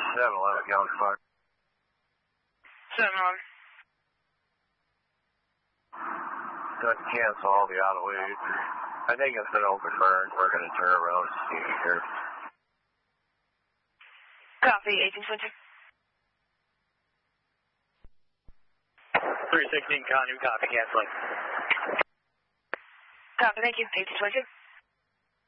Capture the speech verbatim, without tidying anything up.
seven eleven County Fire. seven eleven. Going to cancel all the out of way. I think it's an open burn. We're going to turn around and see here. Copy, eighteen twenty. three sixteen Connie, copy, canceling. Copy, thank you, eighteen twenty.